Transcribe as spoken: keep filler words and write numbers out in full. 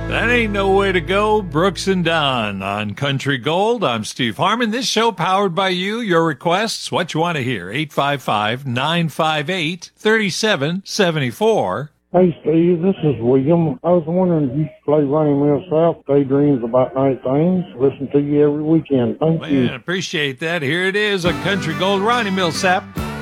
That ain't no way to go. Brooks and Dunn on Country Gold. I'm Steve Harmon. This show powered by you. Your requests, what you want to hear. eight five five, nine five eight, three seven seven four. Hey, Steve, this is William. I was wondering if you play Ronnie Mills South, Daydreams About Night Things. Listen to you every weekend. Thank Man, you. appreciate that. Here it is, a Country Gold. Ronnie Millsap.